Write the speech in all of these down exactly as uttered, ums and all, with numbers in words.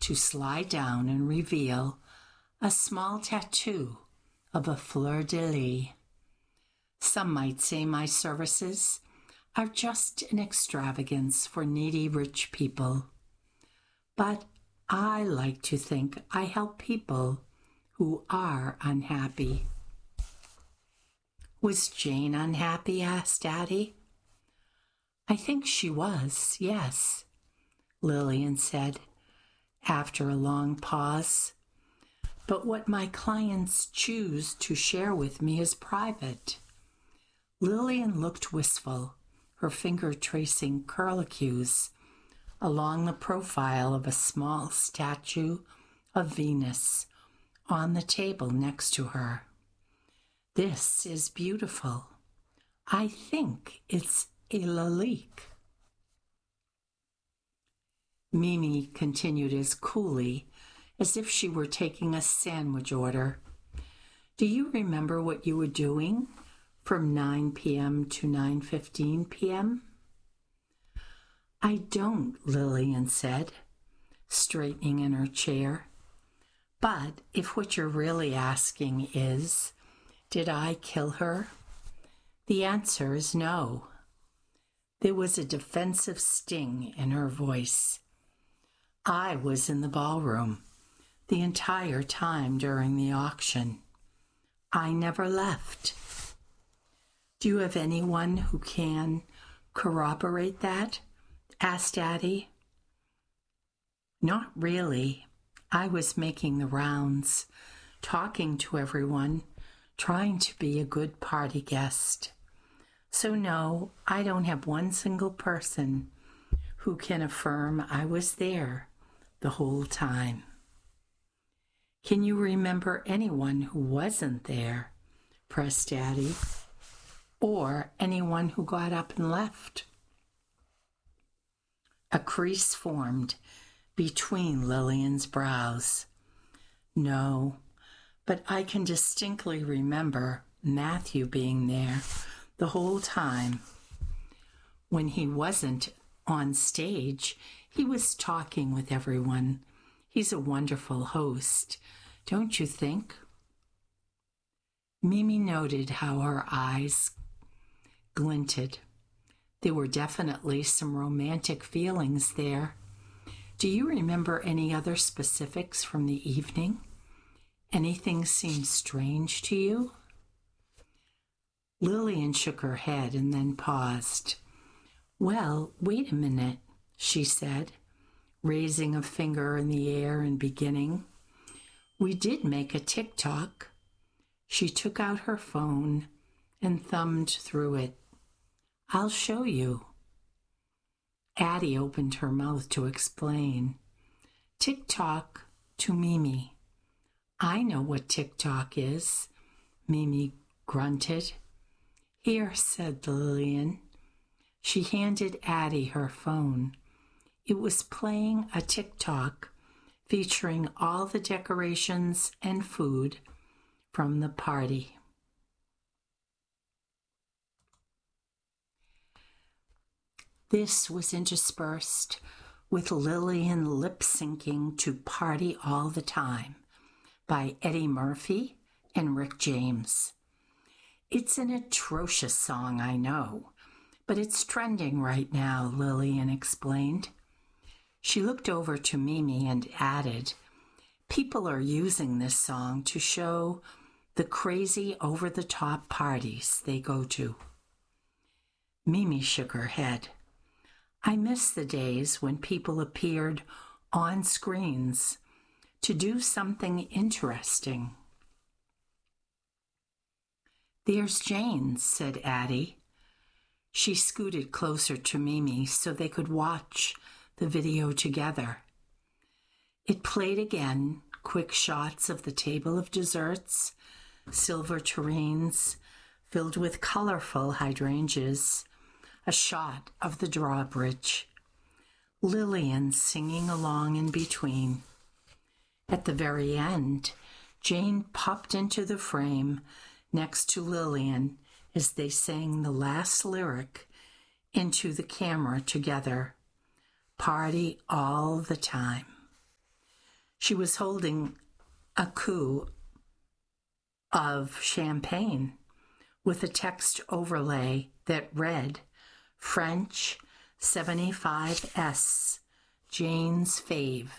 to slide down and reveal a small tattoo of a fleur-de-lis. Some might say my services are just an extravagance for needy rich people, but I like to think I help people who are unhappy. Was Jane unhappy? Asked Addie. I think she was, yes, Lillian said after a long pause. But what my clients choose to share with me is private. Lillian looked wistful, her finger tracing curlicues along the profile of a small statue of Venus on the table next to her. This is beautiful. I think it's a Lalique. Mimi continued as coolly as if she were taking a sandwich order. Do you remember what you were doing from nine p.m. to nine fifteen p.m.? I don't, Lillian said, straightening in her chair. But if what you're really asking is, did I kill her? The answer is no. There was a defensive sting in her voice. I was in the ballroom the entire time during the auction. I never left. Do you have anyone who can corroborate that? Asked Addie. Not really. I was making the rounds, talking to everyone, trying to be a good party guest. So no, I don't have one single person who can affirm I was there the whole time. Can you remember anyone who wasn't there? Pressed Addie. Or anyone who got up and left? A crease formed between Lillian's brows. No, but I can distinctly remember Matthew being there the whole time. When he wasn't on stage, he was talking with everyone. He's a wonderful host, don't you think? Mimi noted how her eyes glinted. There were definitely some romantic feelings there. Do you remember any other specifics from the evening? Anything seem strange to you? Lillian shook her head and then paused. Well, wait a minute, she said, raising a finger in the air and beginning. We did make a TikTok. She took out her phone and thumbed through it. I'll show you. Addie opened her mouth to explain. TikTok to Mimi. I know what TikTok is, Mimi grunted. Here, said Lillian. She handed Addie her phone. It was playing a TikTok featuring all the decorations and food from the party. This was interspersed with Lillian lip-syncing to Party All the Time by Eddie Murphy and Rick James. It's an atrocious song, I know, but it's trending right now, Lillian explained. She looked over to Mimi and added, people are using this song to show the crazy over-the-top parties they go to. Mimi shook her head. I miss the days when people appeared on screens to do something interesting. There's Jane, said Addie. She scooted closer to Mimi so they could watch the video together. It played again, quick shots of the table of desserts, silver tureens filled with colorful hydrangeas, a shot of the drawbridge, Lillian singing along in between. At the very end, Jane popped into the frame next to Lillian as they sang the last lyric into the camera together. Party all the time. She was holding a coup of champagne with a text overlay that read, French seventy-five S, Jane's fave.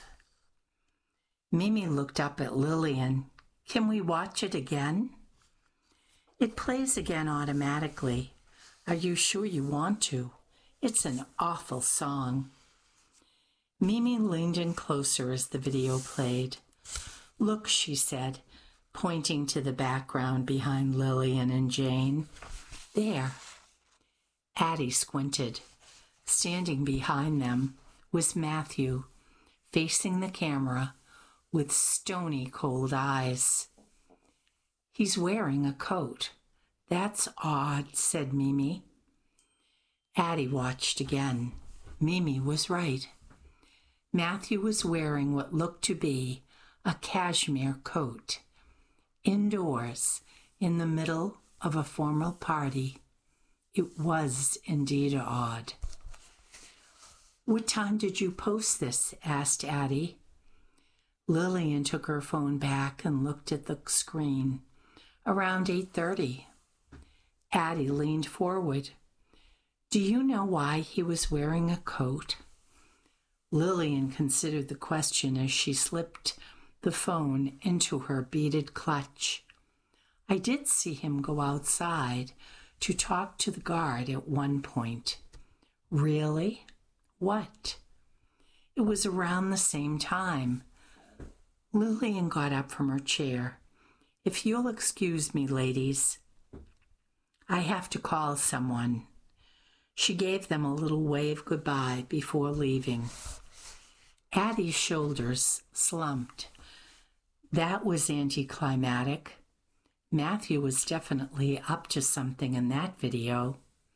Mimi looked up at Lillian. Can we watch it again? It plays again automatically. Are you sure you want to? It's an awful song. Mimi leaned in closer as the video played. Look, she said, pointing to the background behind Lillian and Jane. There. Addie squinted. Standing behind them was Matthew, facing the camera with stony cold eyes. He's wearing a coat. That's odd, said Mimi. Addie watched again. Mimi was right. Matthew was wearing what looked to be a cashmere coat. Indoors, in the middle of a formal party. It was indeed odd. What time did you post this? Asked Addie. Lillian took her phone back and looked at the screen. Around eight thirty. Addie leaned forward. Do you know why he was wearing a coat? Lillian considered the question as she slipped the phone into her beaded clutch. I did see him go outside to talk to the guard at one point. Really? What? It was around the same time. Lillian got up from her chair. If you'll excuse me, ladies, I have to call someone. She gave them a little wave goodbye before leaving. Addie's shoulders slumped. That was anticlimactic. Matthew was definitely up to something in that video.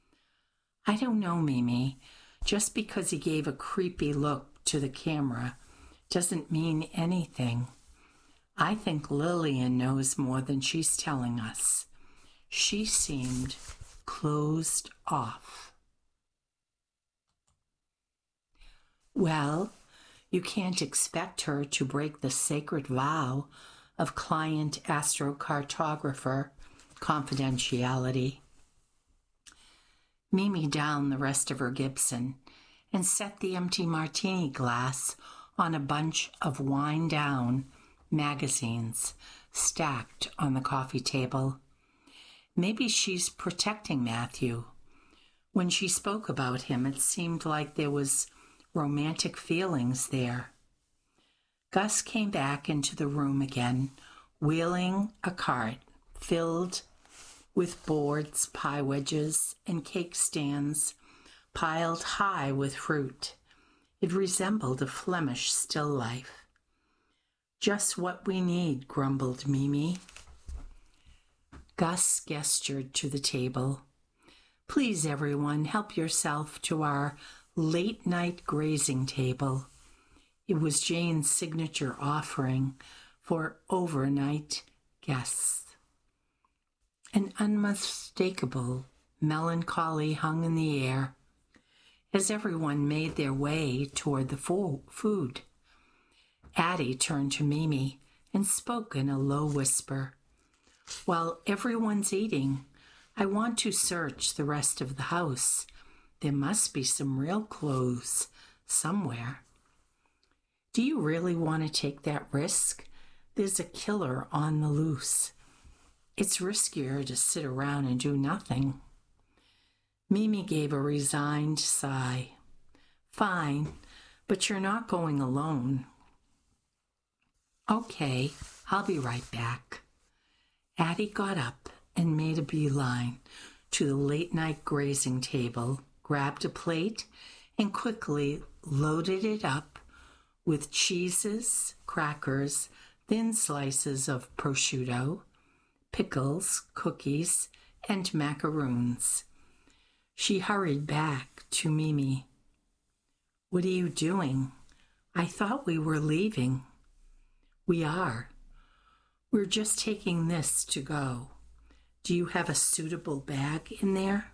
I don't know, Mimi. Just because he gave a creepy look to the camera doesn't mean anything. I think Lillian knows more than she's telling us. She seemed closed off. Well, you can't expect her to break the sacred vow of client astrocartographer confidentiality. Mimi downed the rest of her Gibson and set the empty martini glass on a bunch of wind-down magazines stacked on the coffee table. Maybe she's protecting Matthew. When she spoke about him, it seemed like there was romantic feelings there. Gus came back into the room again, wheeling a cart filled with boards, pie wedges, and cake stands piled high with fruit. It resembled a Flemish still life. Just what we need, grumbled Mimi. Gus gestured to the table. Please, everyone, help yourself to our late-night grazing table. It was Jane's signature offering for overnight guests. An unmistakable melancholy hung in the air as everyone made their way toward the fo- food. Addie turned to Mimi and spoke in a low whisper. While everyone's eating, I want to search the rest of the house. There must be some real clothes somewhere. Do you really want to take that risk? There's a killer on the loose. It's riskier to sit around and do nothing. Mimi gave a resigned sigh. Fine, but you're not going alone. Okay, I'll be right back. Addie got up and made a beeline to the late-night grazing table, grabbed a plate, and quickly loaded it up with cheeses, crackers, thin slices of prosciutto, pickles, cookies, and macaroons. She hurried back to Mimi. What are you doing? I thought we were leaving. We are. We're just taking this to go. Do you have a suitable bag in there?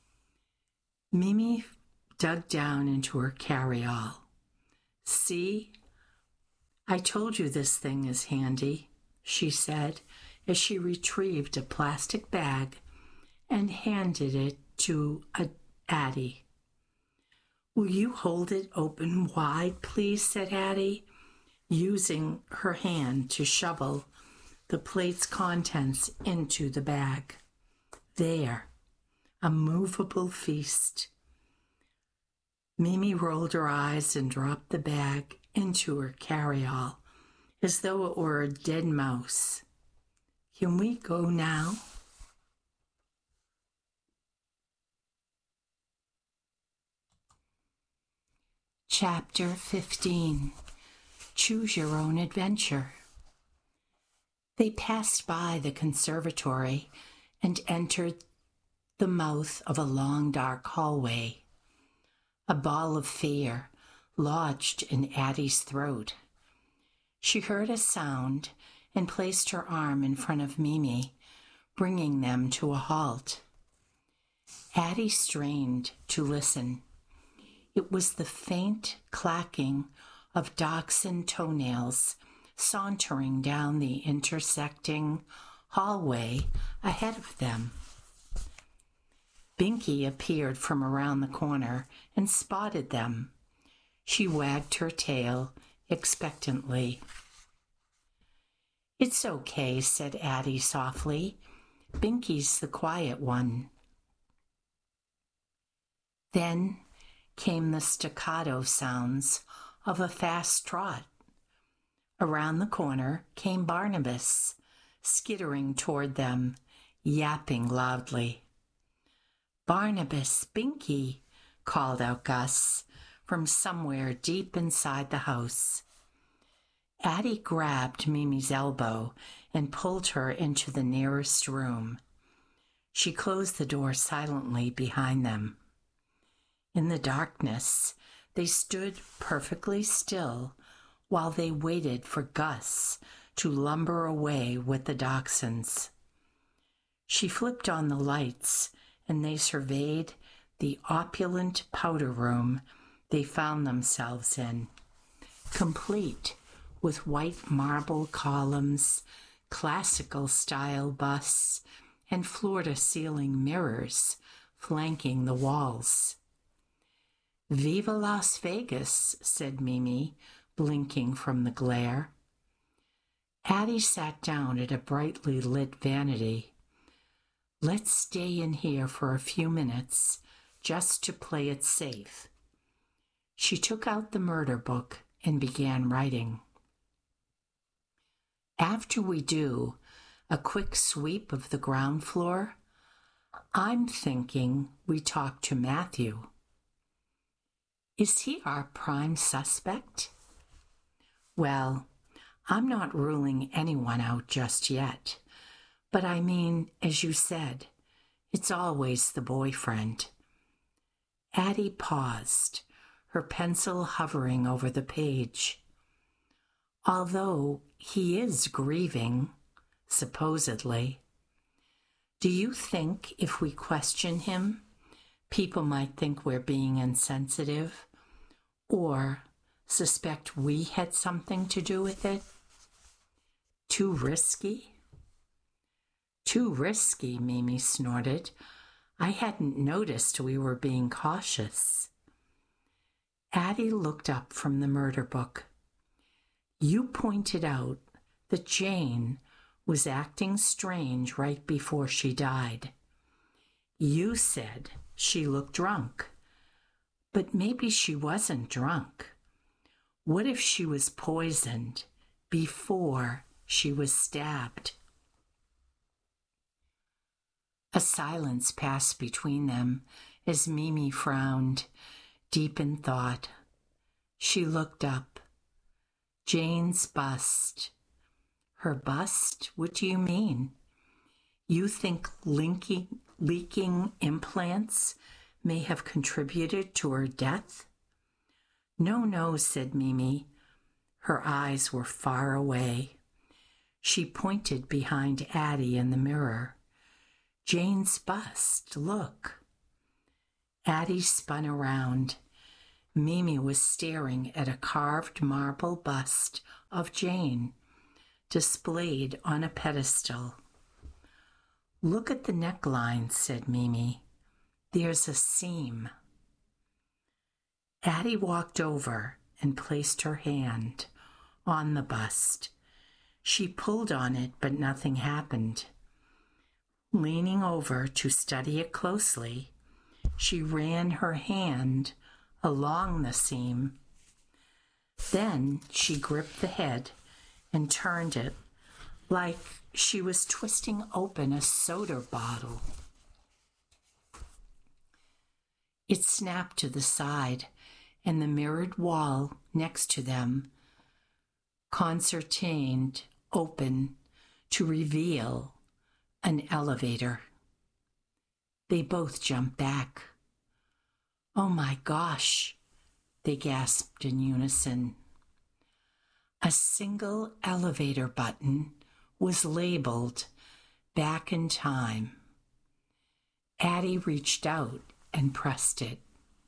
Mimi dug down into her carry-all. See, I told you this thing is handy, she said as she retrieved a plastic bag and handed it to a Addie. Will you hold it open wide, please, said Addie, using her hand to shovel the plate's contents into the bag. There, a movable feast. Mimi rolled her eyes and dropped the bag into her carryall, as though it were a dead mouse. Can we go now? Chapter fifteen. Choose Your Own Adventure. They passed by the conservatory and entered the mouth of a long, dark hallway. A ball of fear lodged in Addie's throat. She heard a sound and placed her arm in front of Mimi, bringing them to a halt. Addie strained to listen. It was the faint clacking of dachshund toenails sauntering down the intersecting hallway ahead of them. Binky appeared from around the corner and spotted them. She wagged her tail expectantly. It's okay, said Addie softly. Binky's the quiet one. Then came the staccato sounds of a fast trot. Around the corner came Barnabas, skittering toward them, yapping loudly. Barnabas, Binky, called out Gus from somewhere deep inside the house. Addie grabbed Mimi's elbow and pulled her into the nearest room. She closed the door silently behind them. In the darkness, they stood perfectly still while they waited for Gus to lumber away with the dachshunds. She flipped on the lights, and they surveyed the opulent powder room they found themselves in, complete with white marble columns, classical-style busts, and floor-to-ceiling mirrors flanking the walls. Viva Las Vegas, said Mimi, blinking from the glare. Addie sat down at a brightly lit vanity. Let's stay in here for a few minutes, just to play it safe. She took out the murder book and began writing. After we do a quick sweep of the ground floor, I'm thinking we talk to Matthew. Is he our prime suspect? Well, I'm not ruling anyone out just yet. But I mean, as you said, it's always the boyfriend. Addie paused, her pencil hovering over the page. Although he is grieving, supposedly, do you think if we question him, people might think we're being insensitive or suspect we had something to do with it? Too risky? Too risky, Mimi snorted. I hadn't noticed we were being cautious. Addie looked up from the murder book. You pointed out that Jane was acting strange right before she died. You said she looked drunk, but maybe she wasn't drunk. What if she was poisoned before she was stabbed? A silence passed between them as Mimi frowned, deep in thought. She looked up. Jane's bust. Her bust? What do you mean? You think linking, leaking implants may have contributed to her death? No, no, said Mimi. Her eyes were far away. She pointed behind Addie in the mirror. Jane's bust, look. Addie spun around. Mimi was staring at a carved marble bust of Jane displayed on a pedestal. "Look at the neckline," said Mimi. "There's a seam." Addie walked over and placed her hand on the bust. She pulled on it, but nothing happened. Leaning over to study it closely, she ran her hand along the seam. Then she gripped the head and turned it like she was twisting open a soda bottle. It snapped to the side, and the mirrored wall next to them concertined open to reveal an elevator. They both jumped back. "Oh my gosh," they gasped in unison. A single elevator button was labeled "Back in Time." Addie reached out and pressed it.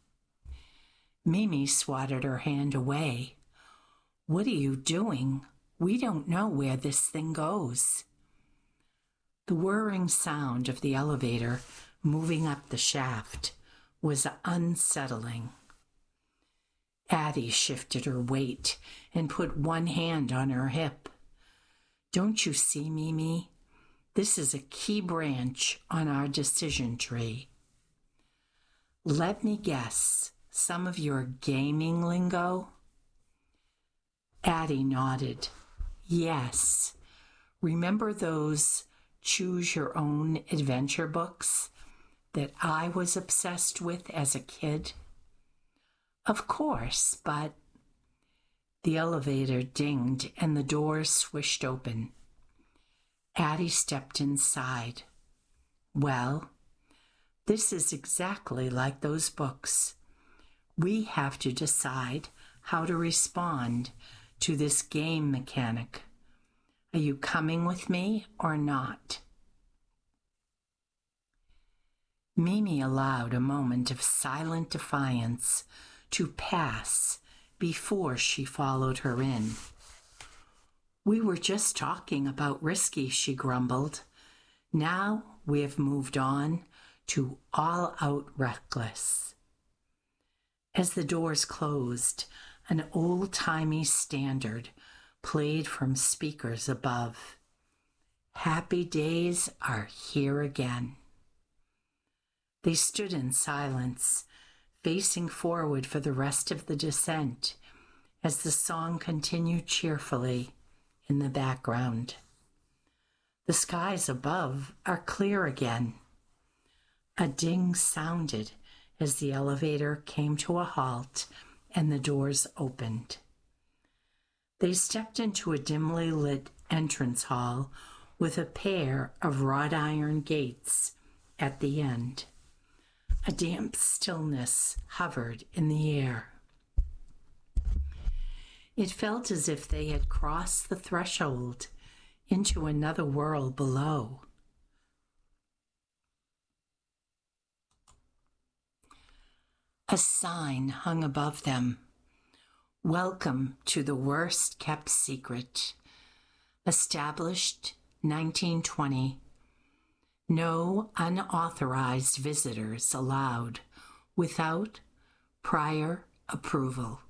Mimi swatted her hand away. "What are you doing? We don't know where this thing goes." The whirring sound of the elevator moving up the shaft was unsettling. Addie shifted her weight and put one hand on her hip. "Don't you see, Mimi? This is a key branch on our decision tree. Let me guess, some of your gaming lingo?" Addie nodded. "Yes. Remember those choose-your-own adventure books that I was obsessed with as a kid?" "Of course, but—" The elevator dinged and the doors swished open. Addie stepped inside. "Well, this is exactly like those books. We have to decide how to respond to this game mechanic. Are you coming with me or not?" Mimi allowed a moment of silent defiance to pass before she followed her in. "We were just talking about risky," she grumbled. "Now we have moved on to all-out reckless." As the doors closed, an old-timey standard played from speakers above. "Happy days are here again." They stood in silence, facing forward for the rest of the descent, as the song continued cheerfully in the background. The skies above are clear again. A ding sounded as the elevator came to a halt and the doors opened. They stepped into a dimly lit entrance hall with a pair of wrought iron gates at the end. A damp stillness hovered in the air. It felt as if they had crossed the threshold into another world below. A sign hung above them. "Welcome to the worst kept secret. Established nineteen twenty. No unauthorized visitors allowed without prior approval."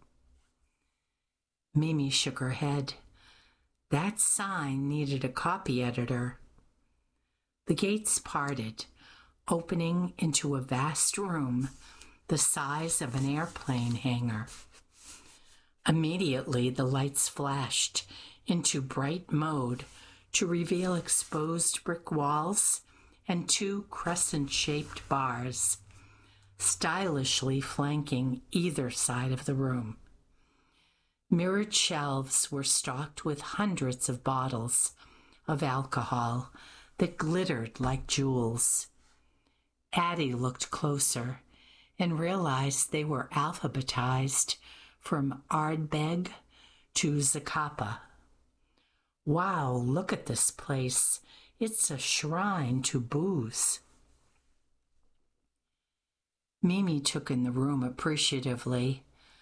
Mimi shook her head. That sign needed a copy editor. The gates parted, opening into a vast room the size of an airplane hangar. Immediately, the lights flashed into bright mode to reveal exposed brick walls and two crescent-shaped bars, stylishly flanking either side of the room. Mirrored shelves were stocked with hundreds of bottles of alcohol that glittered like jewels. Addie looked closer and realized they were alphabetized from Ardbeg to Zacapa. "Wow, look at this place. It's a shrine to booze." Mimi took in the room appreciatively.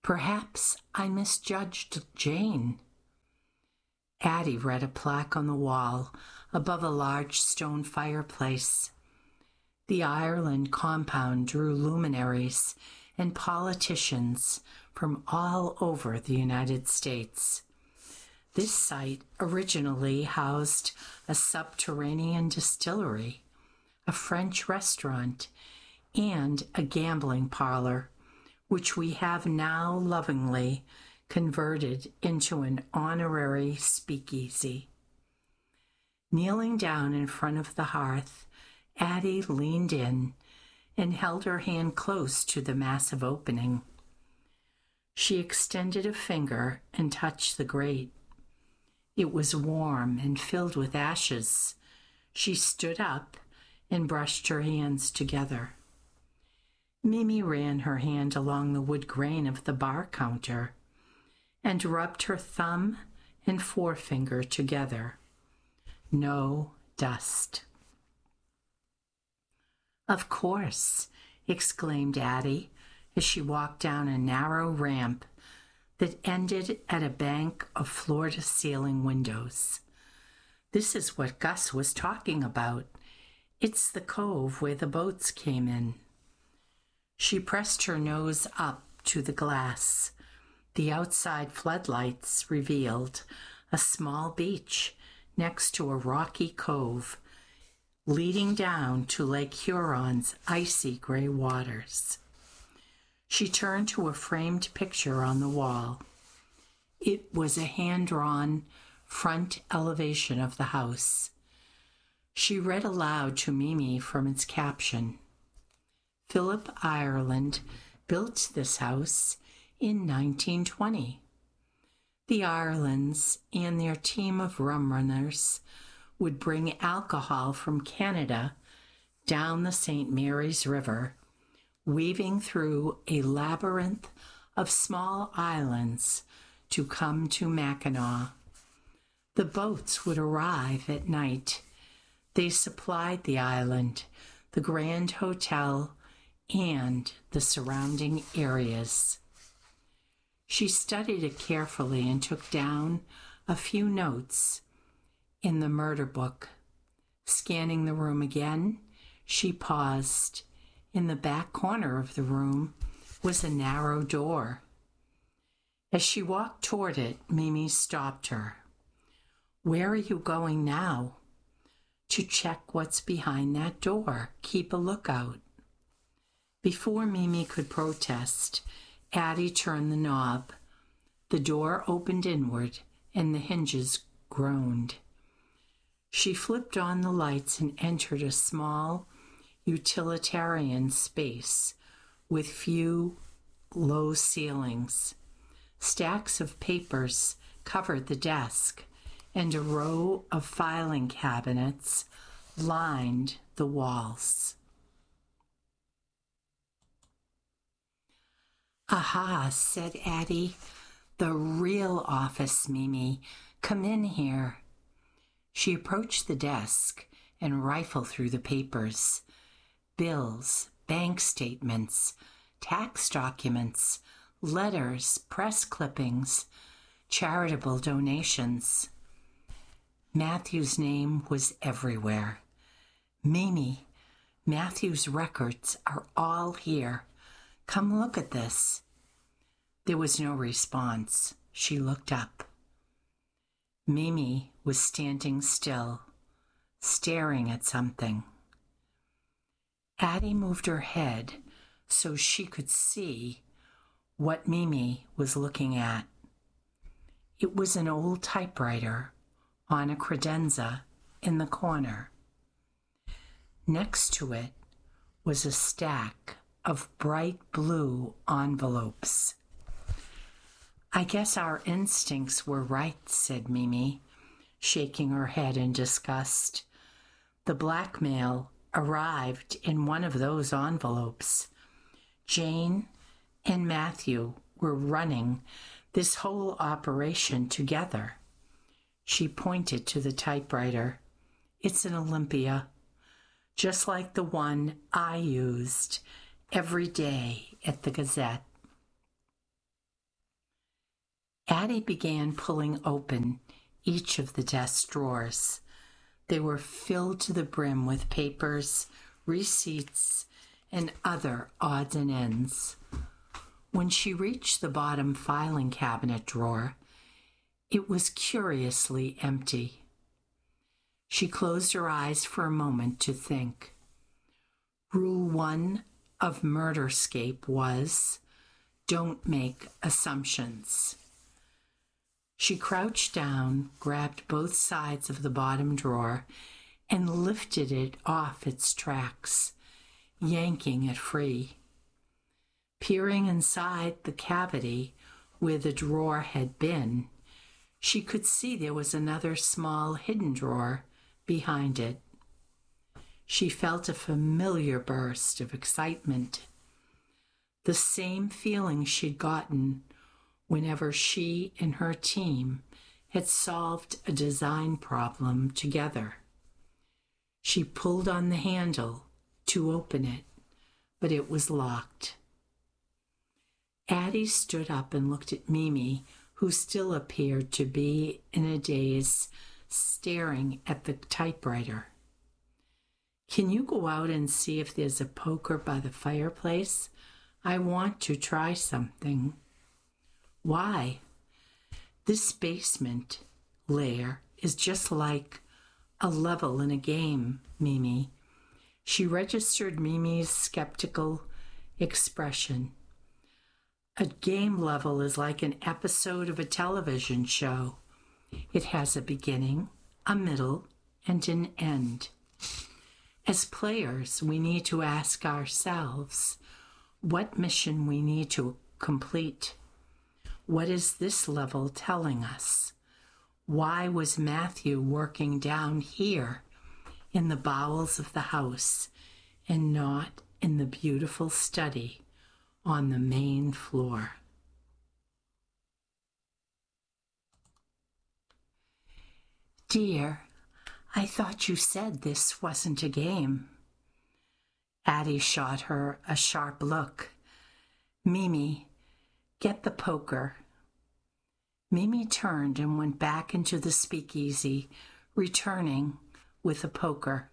Perhaps I misjudged Jane. Addie read a plaque on the wall above a large stone fireplace. The Ireland compound drew luminaries and politicians from all over the United States. This site originally housed a subterranean distillery, a French restaurant, and a gambling parlor, which we have now lovingly converted into an honorary speakeasy. Kneeling down in front of the hearth, Addie leaned in and held her hand close to the massive opening. She extended a finger and touched the grate. It was warm and filled with ashes. She stood up and brushed her hands together. Mimi ran her hand along the wood grain of the bar counter and rubbed her thumb and forefinger together. No dust. "Of course," exclaimed Addie as she walked down a narrow ramp that ended at a bank of floor-to-ceiling windows. "This is what Gus was talking about. It's the cove where the boats came in." She pressed her nose up to the glass. The outside floodlights revealed a small beach next to a rocky cove leading down to Lake Huron's icy gray waters. She turned to a framed picture on the wall. It was a hand-drawn front elevation of the house. She read aloud to Mimi from its caption. Philip Ireland built this house in nineteen twenty. The Irelands and their team of rum runners would bring alcohol from Canada down the Saint Mary's River, weaving through a labyrinth of small islands to come to Mackinac. The boats would arrive at night. They supplied the island, the Grand Hotel, and the surrounding areas. She studied it carefully and took down a few notes in the murder book. Scanning the room again, she paused. In the back corner of the room was a narrow door. As she walked toward it, Mimi stopped her. "Where are you going now?" "To check what's behind that door. Keep a lookout." Before Mimi could protest, Addie turned the knob. The door opened inward, and the hinges groaned. She flipped on the lights and entered a small, utilitarian space with few low ceilings. Stacks of papers covered the desk, and a row of filing cabinets lined the walls. "Aha," said Addie. "The real office, Mimi. Come in here." She approached the desk and rifled through the papers. Bills, bank statements, tax documents, letters, press clippings, charitable donations. Matthew's name was everywhere. "Mimi, Matthew's records are all here. Come look at this." There was no response. She looked up. Mimi was standing still, staring at something. Addie moved her head so she could see what Mimi was looking at. It was an old typewriter on a credenza in the corner. Next to it was a stack of bright blue envelopes. "I guess our instincts were right," said Mimi, shaking her head in disgust. "The blackmail arrived in one of those envelopes. Jane and Matthew were running this whole operation together." She pointed to the typewriter. "It's an Olympia, just like the one I used every day at the Gazette." Addie began pulling open each of the desk drawers. They were filled to the brim with papers, receipts, and other odds and ends. When she reached the bottom filing cabinet drawer, it was curiously empty. She closed her eyes for a moment to think. Rule one of Murderscape was, don't make assumptions. She crouched down, grabbed both sides of the bottom drawer, and lifted it off its tracks, yanking it free. Peering inside the cavity where the drawer had been, she could see there was another small hidden drawer behind it. She felt a familiar burst of excitement, the same feeling she'd gotten whenever she and her team had solved a design problem together. She pulled on the handle to open it, but it was locked. Addie stood up and looked at Mimi, who still appeared to be in a daze, staring at the typewriter. Can you go out and see if there's a poker by the fireplace? I want to try something. Why? This basement layer is just like a level in a game, Mimi. She registered Mimi's skeptical expression. A game level is like an episode of a television show. It has a beginning, a middle, and an end. As players, we need to ask ourselves what mission we need to complete. What is this level telling us? Why was Matthew working down here in the bowels of the house and not in the beautiful study on the main floor? Dear, I thought you said this wasn't a game. Addie shot her a sharp look. Mimi, get the poker. Mimi turned and went back into the speakeasy, returning with a poker.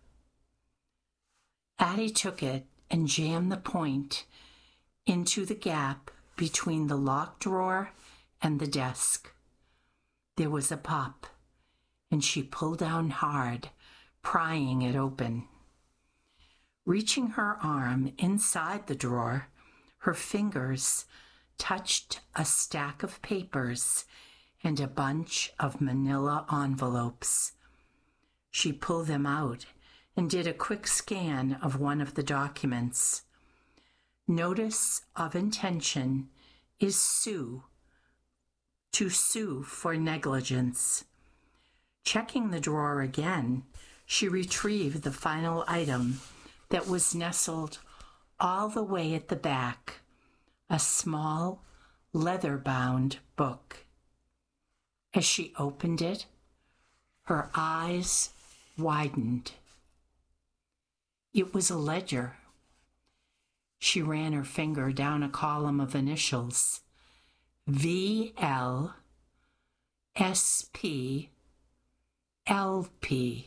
Addie took it and jammed the point into the gap between the locked drawer and the desk. There was a pop, and she pulled down hard, prying it open. Reaching her arm inside the drawer, her fingers touched a stack of papers and a bunch of manila envelopes. She pulled them out and did a quick scan of one of the documents. Notice of intention is sue, to sue for negligence. Checking the drawer again, she retrieved the final item that was nestled all the way at the back, a small, leather-bound book. As she opened it, her eyes widened. It was a ledger. She ran her finger down a column of initials. V L S P L P.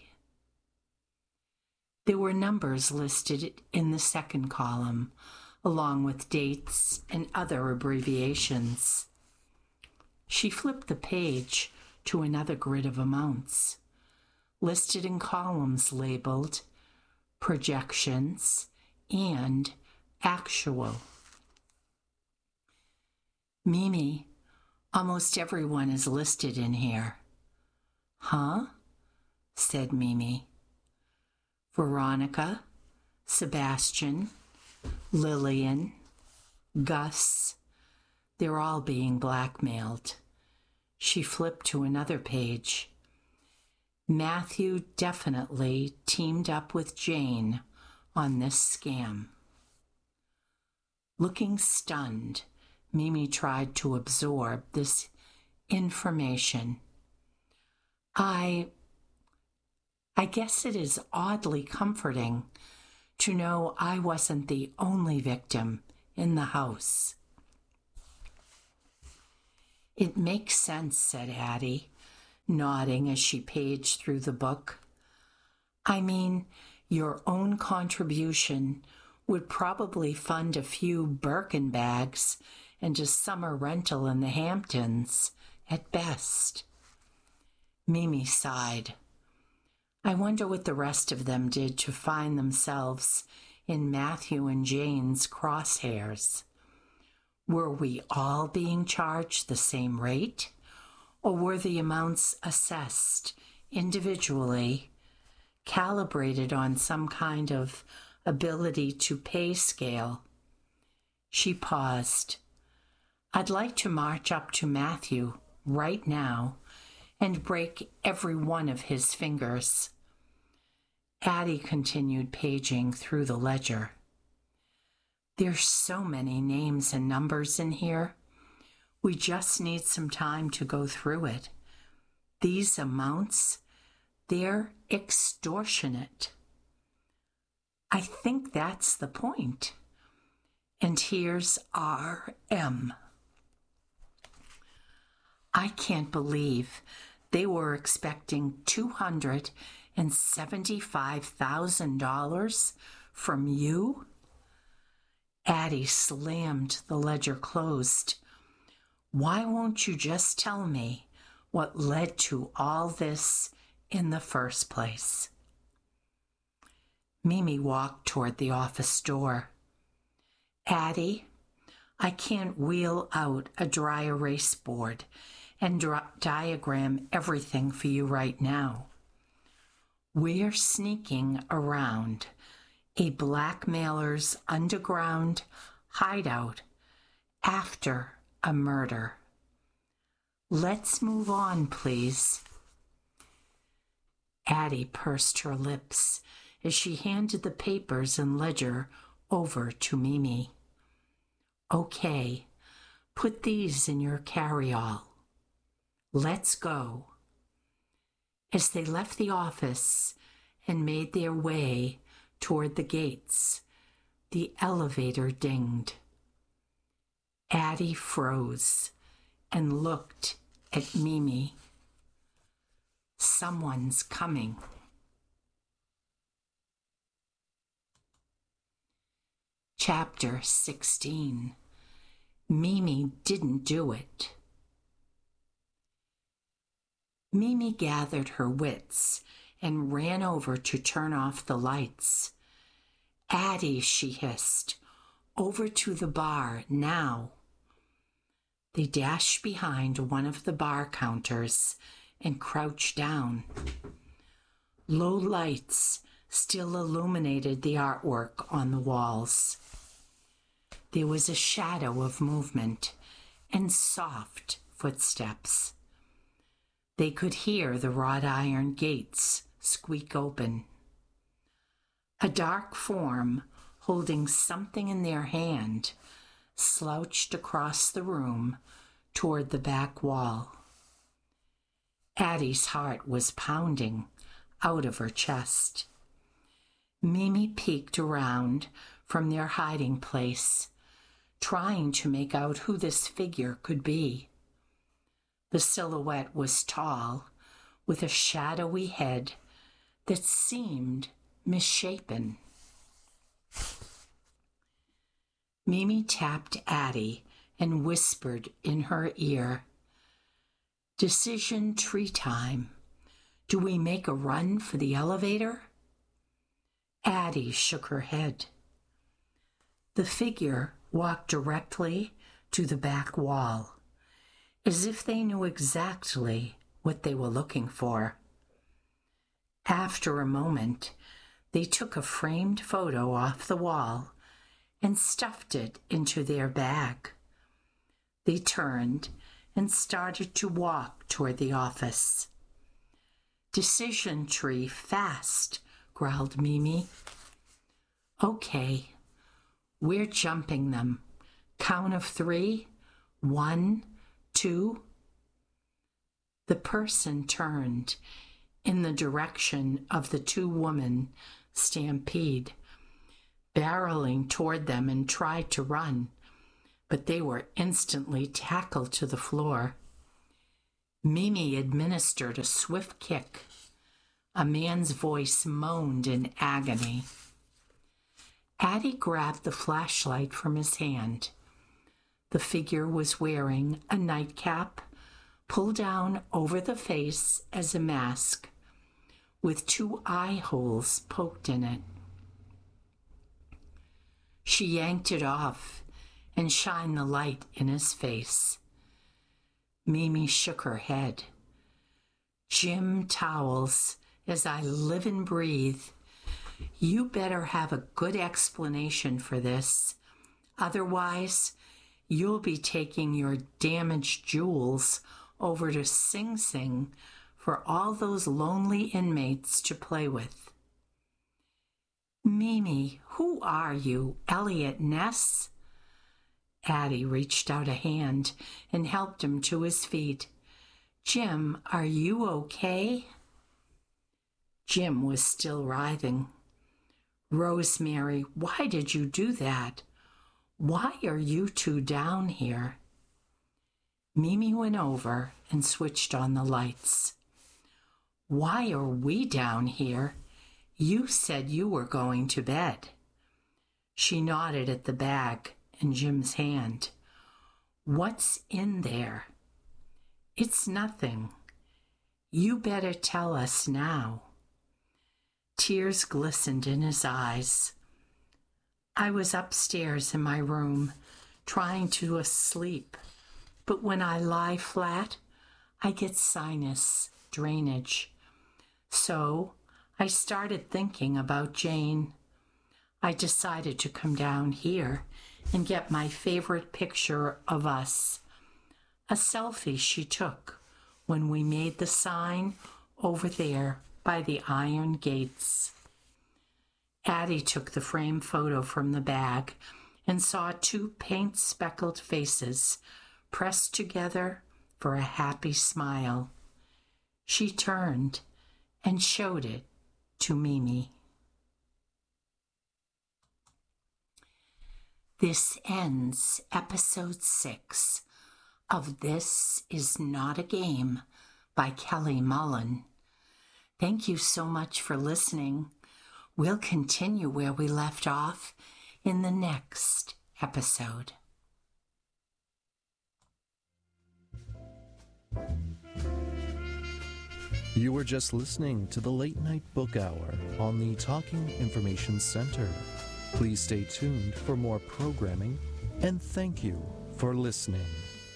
There were numbers listed in the second column, along with dates and other abbreviations. She flipped the page to another grid of amounts, listed in columns labeled projections and actual. Mimi, almost everyone is listed in here. Huh? Said Mimi. Veronica, Sebastian, Lillian, Gus, they're all being blackmailed. She flipped to another page. Matthew definitely teamed up with Jane on this scam. Looking stunned, Mimi tried to absorb this information. I... I guess it is oddly comforting to know I wasn't the only victim in the house. It makes sense, said Addie, nodding as she paged through the book. I mean, your own contribution would probably fund a few Birkin bags and a summer rental in the Hamptons, at best. Mimi sighed. I wonder what the rest of them did to find themselves in Matthew and Jane's crosshairs. Were we all being charged the same rate, or were the amounts assessed individually, calibrated on some kind of ability to pay scale? She paused. I'd like to march up to Matthew right now and break every one of his fingers. Addie continued paging through the ledger. There's so many names and numbers in here. We just need some time to go through it. These amounts, they're extortionate. I think that's the point. And here's R M. I can't believe they were expecting two hundred seventy-five thousand dollars from you. Addie slammed the ledger closed. Why won't you just tell me what led to all this in the first place? Mimi walked toward the office door. Addie, I can't wheel out a dry erase board and dra- diagram everything for you right now. We're sneaking around a blackmailer's underground hideout after a murder. Let's move on, please. Addie pursed her lips as she handed the papers and ledger over to Mimi. Okay, put these in your carry-all. Let's go. As they left the office and made their way toward the gates, the elevator dinged. Addie froze and looked at Mimi. Someone's coming. Chapter sixteen. Mimi didn't do it. Mimi gathered her wits and ran over to turn off the lights. Addie, she hissed, over to the bar now. They dashed behind one of the bar counters and crouched down. Low lights still illuminated the artwork on the walls. There was a shadow of movement and soft footsteps. They could hear the wrought iron gates squeak open. A dark form, holding something in their hand, slouched across the room toward the back wall. Addie's heart was pounding out of her chest. Mimi peeked around from their hiding place, trying to make out who this figure could be. The silhouette was tall, with a shadowy head that seemed misshapen. Mimi tapped Addie and whispered in her ear, "Decision tree time. Do we make a run for the elevator?" Addie shook her head. The figure walked directly to the back wall, as if they knew exactly what they were looking for. After a moment, they took a framed photo off the wall and stuffed it into their bag. They turned and started to walk toward the office. "Decision tree fast," growled Mimi. "Okay, we're jumping them. Count of three. One, two." The person turned in the direction of the two-woman stampede, barreling toward them, and tried to run, but they were instantly tackled to the floor. Mimi administered a swift kick. A man's voice moaned in agony. Addie grabbed the flashlight from his hand. The figure was wearing a nightcap pulled down over the face as a mask, with two eye holes poked in it. She yanked it off and shined the light in his face. Mimi shook her head. Jim Towles, as I live and breathe, you better have a good explanation for this. Otherwise, you'll be taking your damaged jewels over to Sing Sing for all those lonely inmates to play with. Mimi, who are you, Elliot Ness? Addie reached out a hand and helped him to his feet. Jim, are you okay? Jim was still writhing. Rosemary, why did you do that? Why are you two down here? Mimi went over and switched on the lights. Why are we down here? You said you were going to bed. She nodded at the bag in Jim's hand. What's in there? It's nothing. You better tell us now. Tears glistened in his eyes. I was upstairs in my room, trying to sleep, but when I lie flat, I get sinus drainage. So I started thinking about Jane. I decided to come down here and get my favorite picture of us, a selfie she took when we made the sign over there by the iron gates. Addie took the frame photo from the bag and saw two paint-speckled faces pressed together for a happy smile. She turned and showed it to Mimi. This ends episode six of This Is Not a Game by Kelly Mullen. Thank you so much for listening. We'll continue where we left off in the next episode. You were just listening to the Late Night Book Hour on the Talking Information Center. Please stay tuned for more programming, and thank you for listening.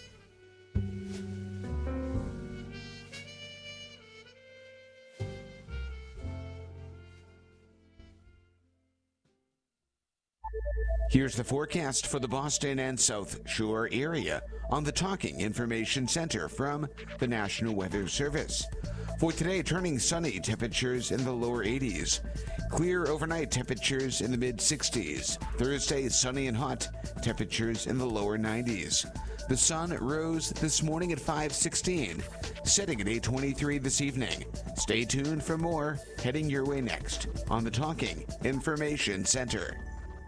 Here's the forecast for the Boston and South Shore area on the Talking Information Center from the National Weather Service. For today, turning sunny, temperatures in the lower eighties. Clear overnight, temperatures in the mid sixties. Thursday, sunny and hot, temperatures in the lower nineties. The sun rose this morning at five sixteen, setting at eight twenty-three this evening. Stay tuned for more heading your way next on the Talking Information Center.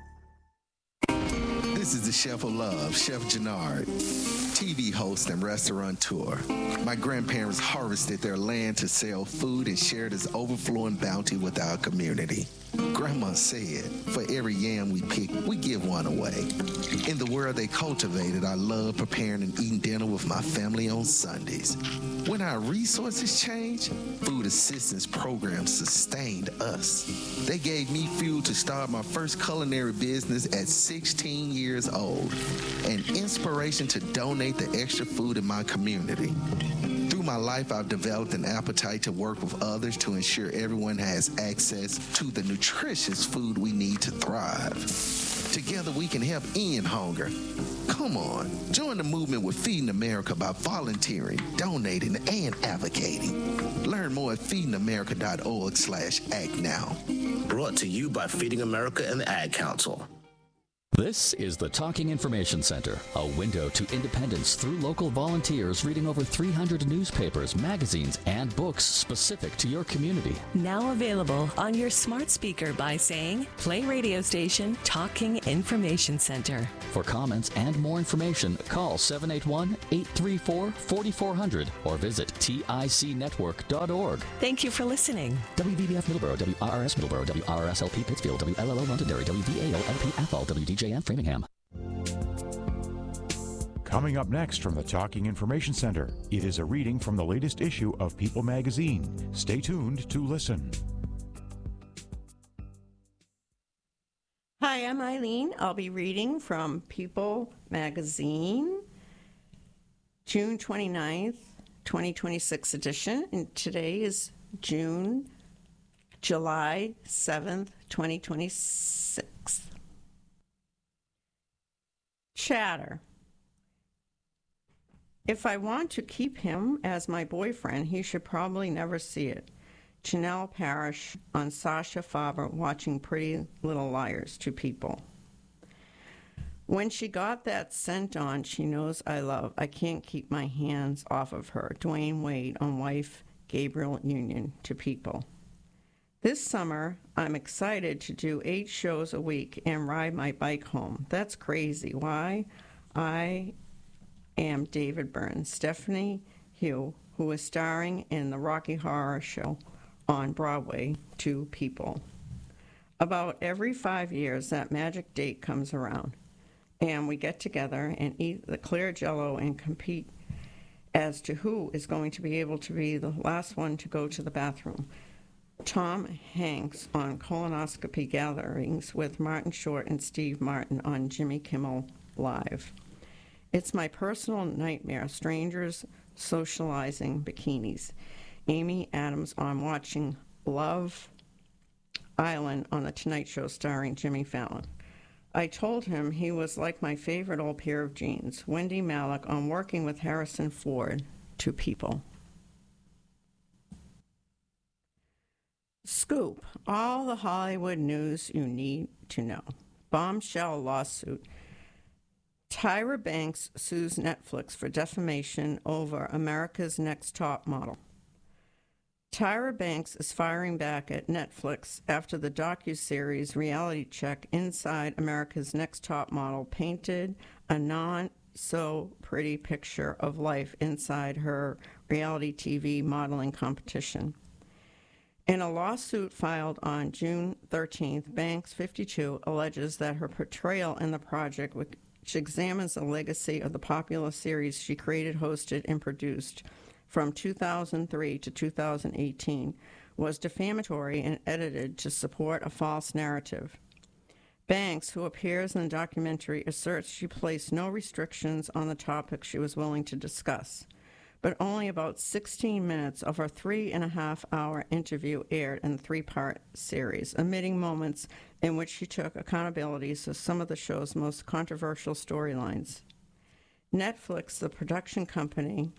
This is the Chef of Love, Chef Jannard, T V host and restaurateur. My grandparents harvested their land to sell food and share this overflowing bounty with our community. Grandma said, for every yam we pick, we give one away. In the world they cultivated, I love preparing and eating dinner with my family on Sundays. When our resources changed, food assistance programs sustained us. They gave me fuel to start my first culinary business at sixteen years old, and inspiration to donate the extra food in my community. Through my life, I've developed an appetite to work with others to ensure everyone has access to the nutritious food we need to thrive. Together, we can help end hunger. Come on, join the movement with Feeding America by volunteering, donating, and advocating. Learn more at feedingamerica.org slash act now. Brought to you by Feeding America and the Ad Council. This is the Talking Information Center, a window to independence through local volunteers reading over three hundred newspapers, magazines, and books specific to your community. Now available on your smart speaker by saying, play radio station Talking Information Center. For comments and more information, call seven eight one, eight three four, four four zero zero or visit tic network dot org. Thank you for listening. W V B F Middleborough, W R R S Middleborough, W R R S L P Pittsfield, W L L O Londonderry, W V A O L P Athol, W D J N Framingham. Coming up next from the Talking Information Center, it is a reading from the latest issue of People magazine. Stay tuned to listen. Hi, I'm Eileen. I'll be reading from People magazine, June twenty-ninth, twenty twenty-six edition, and today is June, July seventh, twenty twenty-six. Chatter. If I want to keep him as my boyfriend, he should probably never see it. Janelle Parrish on Sasha Faber watching Pretty Little Liars to People. When she got that scent on, she knows I love. I can't keep my hands off of her. Dwayne Wade on wife Gabriel Union to People. This summer, I'm excited to do eight shows a week and ride my bike home. That's crazy. Why? I am David Byrne. Stephanie Hugh, who is starring in the Rocky Horror Show on Broadway, to People. About every five years, that magic date comes around, and we get together and eat the clear Jell-O and compete as to who is going to be able to be the last one to go to the bathroom. Tom Hanks on Colonoscopy Gatherings with Martin Short and Steve Martin on Jimmy Kimmel Live. It's my personal nightmare, strangers socializing bikinis. Amy Adams on watching Love Island on The Tonight Show starring Jimmy Fallon. I told him he was like my favorite old pair of jeans. Wendy Malick on working with Harrison Ford to People. Scoop, all the Hollywood news you need to know. Bombshell lawsuit. Tyra Banks sues Netflix for defamation over America's Next Top Model. Tyra Banks is firing back at Netflix after the docuseries Reality Check Inside America's Next Top Model painted a non-so-pretty picture of life inside her reality T V modeling competition. In a lawsuit filed on June thirteenth, Banks, fifty-two, alleges that her portrayal in the project, which examines the legacy of the popular series she created, hosted, and produced from two thousand three to two thousand eighteen, was defamatory and edited to support a false narrative. Banks, who appears in the documentary, asserts she placed no restrictions on the topics she was willing to discuss, but only about sixteen minutes of her three and a half hour interview aired in the three-part series, omitting moments in which she took accountability for some of the show's most controversial storylines. Netflix, the production company,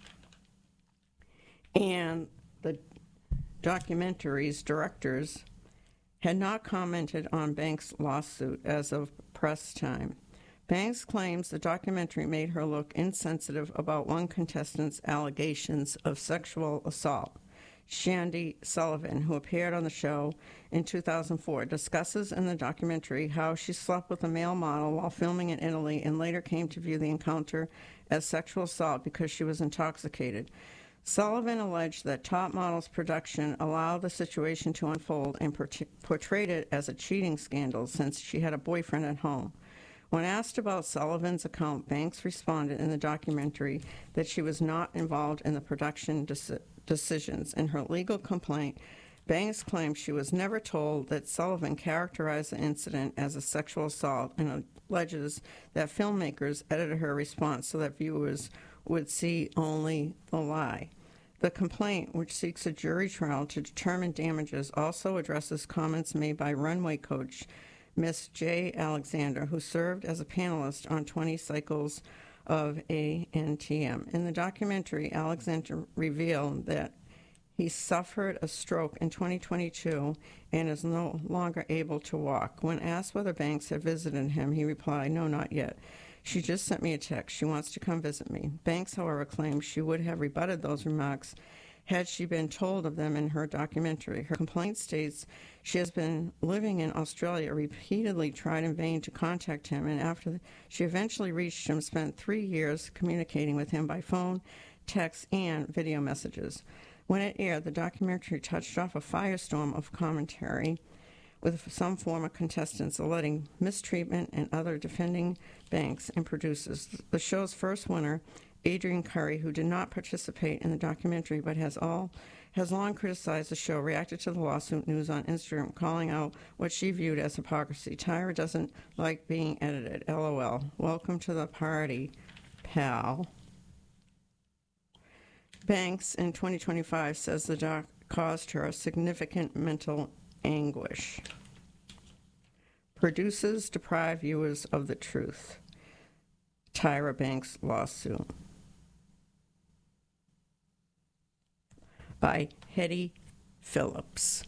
and the documentary's directors had not commented on Banks' lawsuit as of press time. Banks claims the documentary made her look insensitive about one contestant's allegations of sexual assault. Shandy Sullivan, who appeared on the show in two thousand four, discusses in the documentary how she slept with a male model while filming in Italy and later came to view the encounter as sexual assault because she was intoxicated. Sullivan alleged that Top Model's production allowed the situation to unfold and portrayed it as a cheating scandal since she had a boyfriend at home. When asked about Sullivan's account, Banks responded in the documentary that she was not involved in the production dec- decisions. In her legal complaint, Banks claims she was never told that Sullivan characterized the incident as a sexual assault and alleges that filmmakers edited her response so that viewers would see only the lie. The complaint, which seeks a jury trial to determine damages, also addresses comments made by runway coach Miss J. Alexander, who served as a panelist on twenty cycles of A N T M. In the documentary, Alexander revealed that He suffered a stroke in twenty twenty-two and is no longer able to walk. When asked whether Banks had visited him, he replied, "No, not yet. She just sent me a text. She wants to come visit me." Banks, however, claimed she would have rebutted those remarks had she been told of them in her documentary. Her complaint states she has been living in Australia, repeatedly tried in vain to contact him, and after she eventually reached him, spent three years communicating with him by phone, text, and video messages. When it aired, the documentary touched off a firestorm of commentary with some former contestants alleging mistreatment and other defending Banks and producers. The show's first winner, Adrian Curry, who did not participate in the documentary but has all has long criticized the show, reacted to the lawsuit news on Instagram, calling out what she viewed as hypocrisy. Tyra doesn't like being edited. LOL. Welcome to the party, pal. Banks in twenty twenty-five says the doc caused her significant mental anguish. Producers deprive viewers of the truth. Tyra Banks lawsuit. By Hetty Phillips.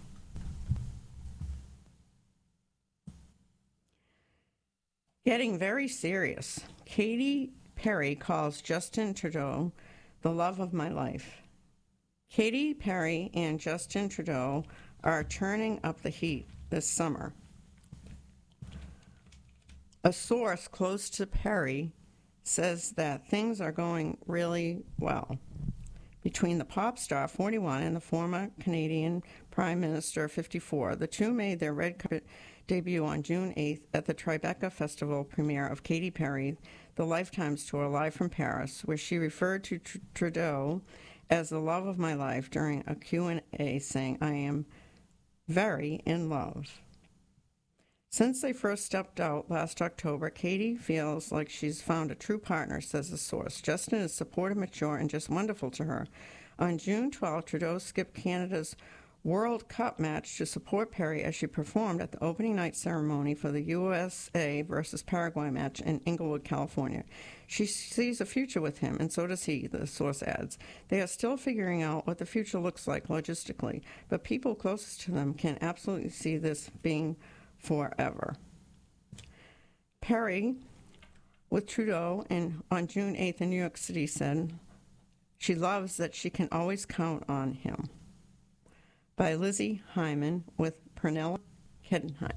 Getting very serious. Katy Perry calls Justin Trudeau the love of my life. Katy Perry and Justin Trudeau are turning up the heat this summer. A source close to Perry says that things are going really well between the pop star, forty-one, and the former Canadian Prime Minister, fifty-four. The two made their red carpet debut on June eighth at the Tribeca Festival premiere of Katy Perry, The Lifetimes Tour, live from Paris, where she referred to Tr- Trudeau as the love of my life during a Q and A, saying, "I am very in love." Since they first stepped out last October, Katy feels like she's found a true partner, says the source. Justin is supportive, mature, and just wonderful to her. On June twelfth, Trudeau skipped Canada's World Cup match to support Perry as she performed at the opening night ceremony for the U S A versus Paraguay match in Inglewood, California. She sees a future with him, and so does he, the source adds. They are still figuring out what the future looks like logistically, but people closest to them can absolutely see this being forever. Perry, with Trudeau in, on June eighth in New York City, said she loves that she can always count on him. By Lizzie Hyman with Pernilla Kedenheim.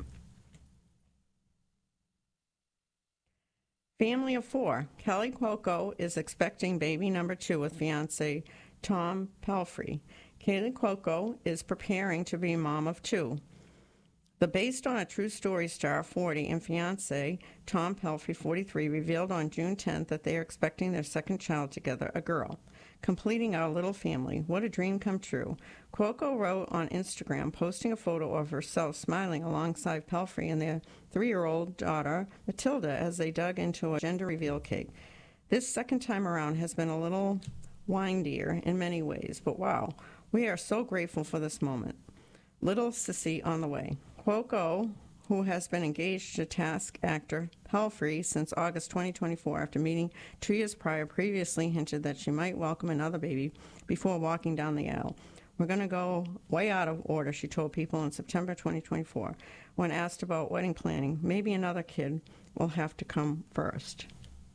Family of four. Kelly Cuoco is expecting baby number two with fiancé Tom Pelphrey. Kelly Cuoco is preparing to be mom of two. The based on a true story star, forty, and fiancé Tom Pelphrey, forty-three, revealed on June tenth that they are expecting their second child together, a girl. Completing our little family. What a dream come true. Cuoco wrote on Instagram, posting a photo of herself smiling alongside Pelphrey and their three-year-old daughter, Matilda, as they dug into a gender reveal cake. This second time around has been a little windier in many ways, but wow, we are so grateful for this moment. Little Sissy on the way. Cuoco, who has been engaged to task actor Pelphrey since August twenty twenty-four after meeting two years prior, previously hinted that she might welcome another baby before walking down the aisle. "We're going to go way out of order," she told People in September twenty twenty-four. When asked about wedding planning, maybe another kid will have to come first.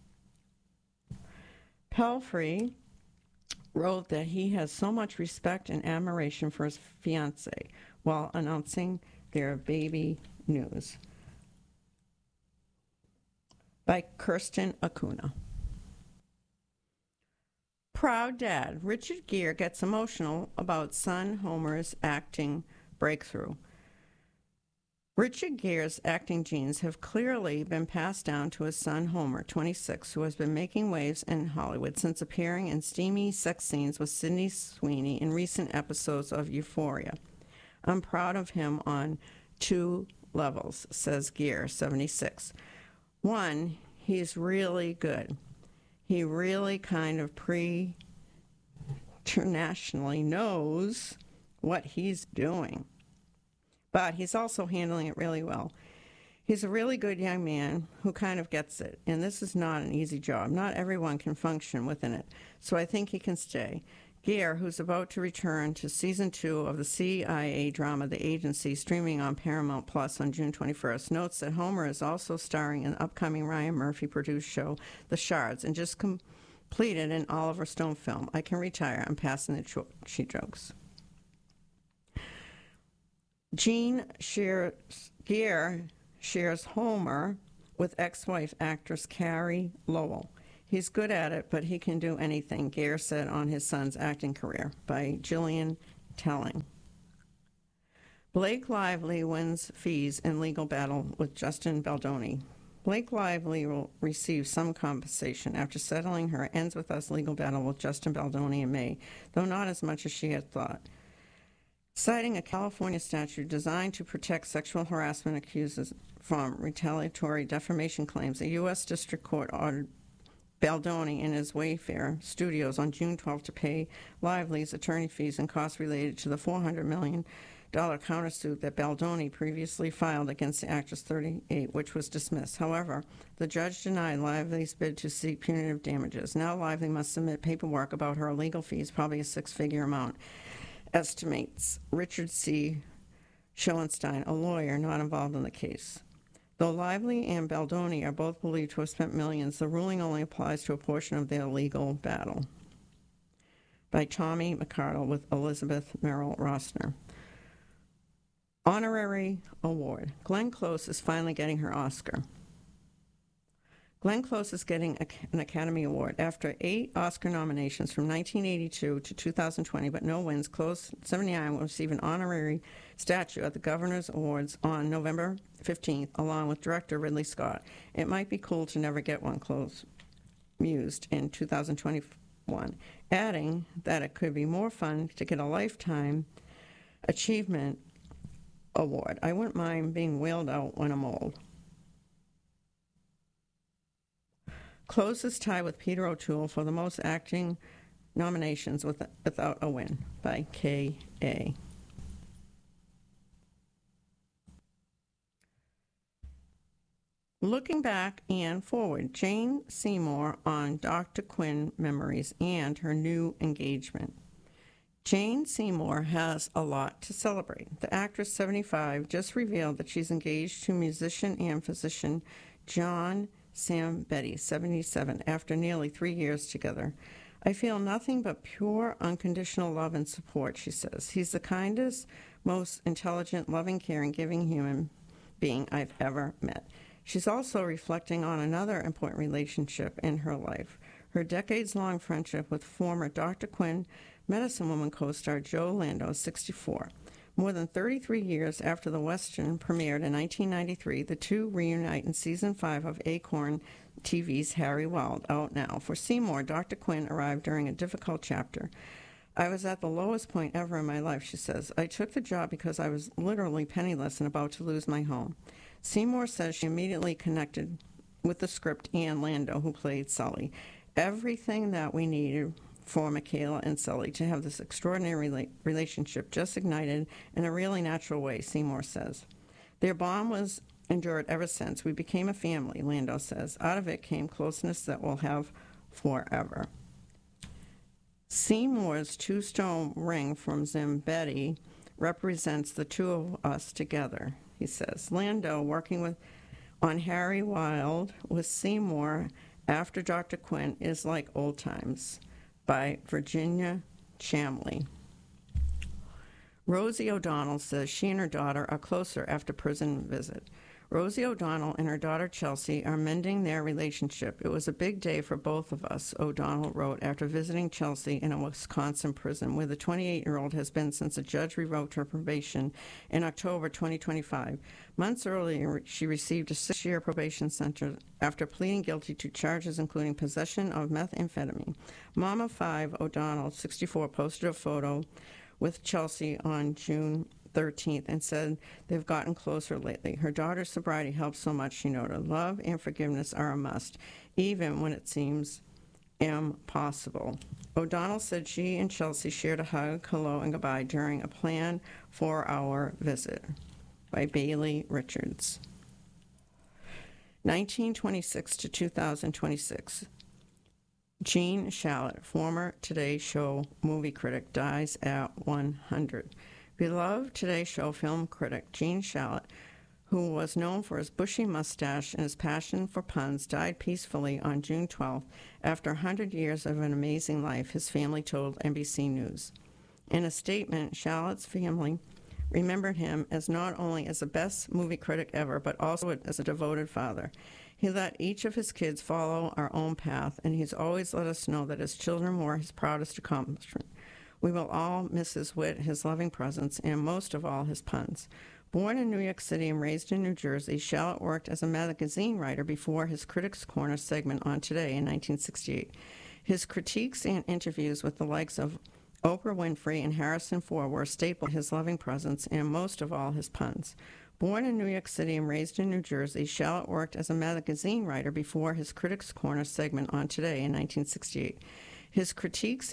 Pelphrey wrote that he has so much respect and admiration for his fiancée while announcing their baby news. By Kirsten Acuna. Proud dad. Richard Gere gets emotional about son Homer's acting breakthrough. Richard Gere's acting genes have clearly been passed down to his son Homer, twenty-six, who has been making waves in Hollywood since appearing in steamy sex scenes with Sydney Sweeney in recent episodes of Euphoria. "I'm proud of him on two levels," says Gere, seventy-six. One, he's really good. He really kind of pre-internationally knows what he's doing. But he's also handling it really well. He's a really good young man who kind of gets it, and this is not an easy job. Not everyone can function within it, so I think he can stay. Gere, who's about to return to season two of the C I A drama The Agency, streaming on Paramount Plus on June twenty-first, notes that Homer is also starring in the upcoming Ryan Murphy-produced show The Shards and just completed an Oliver Stone film. I can retire. I'm passing the cho- she jokes. Jean shares, Gere shares Homer with ex-wife actress Carrie Lowell. He's good at it, but he can do anything, Gere said on his son's acting career, by Gillian Telling. Blake Lively wins fees in legal battle with Justin Baldoni. Blake Lively will receive some compensation after settling her Ends With Us legal battle with Justin Baldoni in May, though not as much as she had thought. Citing a California statute designed to protect sexual harassment accusers from retaliatory defamation claims, a U S District Court ordered Baldoni and his Wayfair Studios on June twelfth to pay Lively's attorney fees and costs related to the four hundred million dollars countersuit that Baldoni previously filed against the actress thirty-eight, which was dismissed. However, the judge denied Lively's bid to seek punitive damages. Now Lively must submit paperwork about her legal fees, probably a six-figure amount, estimates Richard C. Schoenstein, a lawyer not involved in the case. Though Lively and Baldoni are both believed to have spent millions, the ruling only applies to a portion of their legal battle. By Tommy McCardle with Elizabeth Merrill Rosner. Honorary award. Glenn Close is finally getting her Oscar. Glenn Close is getting an Academy Award. After eight Oscar nominations from nineteen eighty-two to two thousand twenty, but no wins, Close, seventy-nine, will receive an honorary statue at the Governor's Awards on November fifteenth, along with director Ridley Scott. It might be cool to never get one, Close mused in two thousand twenty-one, adding that it could be more fun to get a Lifetime Achievement Award. I wouldn't mind being wheeled out when I'm old. Close is tied with Peter O'Toole for the most acting nominations with, without a win, by K A. Looking back and forward, Jane Seymour on Doctor Quinn memories and her new engagement. Jane Seymour has a lot to celebrate. The actress, seventy-five, just revealed that she's engaged to musician and physician John Sam Betty, seventy-seven, after nearly three years together. I feel nothing but pure, unconditional love and support, she says. He's the kindest, most intelligent, loving, caring, giving human being I've ever met. She's also reflecting on another important relationship in her life, her decades-long friendship with former Doctor Quinn Medicine Woman co-star Joe Lando, sixty-four. More than thirty-three years after the Western premiered in nineteen ninety-three, the two reunite in season five of Acorn T V's Harry Wild, out now. For Seymour, Doctor Quinn arrived during a difficult chapter. I was at the lowest point ever in my life, she says. I took the job because I was literally penniless and about to lose my home. Seymour says she immediately connected with the script and Lando, who played Sully. Everything that we needed for Michaela and Sully to have this extraordinary rela- relationship just ignited in a really natural way, Seymour says. Their bond was endured ever since. We became a family, Lando says. Out of it came closeness that we'll have forever. Seymour's two-stone ring from Zimbetti represents the two of us together, he says. Lando, working with on Harry Wild with Seymour after Doctor Quinn, is like old times, by Virginia Chamley. Rosie O'Donnell says she and her daughter are closer after prison visit. Rosie O'Donnell and her daughter Chelsea are mending their relationship. It was a big day for both of us, O'Donnell wrote after visiting Chelsea in a Wisconsin prison, where the twenty-eight-year-old has been since a judge revoked her probation in October twenty twenty-five. Months earlier, she received a six-year probation sentence after pleading guilty to charges including possession of methamphetamine. Mom of five, O'Donnell, sixty-four, posted a photo with Chelsea on June thirteenth and said they've gotten closer lately. Her daughter's sobriety helps so much, she noted. Love and forgiveness are a must, even when it seems impossible. O'Donnell said she and Chelsea shared a hug, hello, and goodbye during a planned four-hour visit. By Bailey Richards. nineteen twenty-six to two thousand twenty-six. Gene Shalit, former Today Show movie critic, dies at one hundred. Beloved Today Show film critic Gene Shalit, who was known for his bushy mustache and his passion for puns, died peacefully on June twelfth after one hundred years of an amazing life, his family told N B C News. In a statement, Shalit's family remembered him as not only as the best movie critic ever, but also as a devoted father. He let each of his kids follow our own path, and he's always let us know that his children were his proudest accomplishment. We will all miss his wit, his loving presence, and most of all, his puns. Born in New York City and raised in New Jersey, Shalit worked as a magazine writer before his Critics' Corner segment on Today in nineteen sixty-eight. His critiques and interviews with the likes of Oprah Winfrey and Harrison Ford were a staple of his loving presence and most of all his puns. Born in New York City and raised in New Jersey, Shalit worked as a magazine writer before his Critics' Corner segment on Today in nineteen sixty-eight. His critiques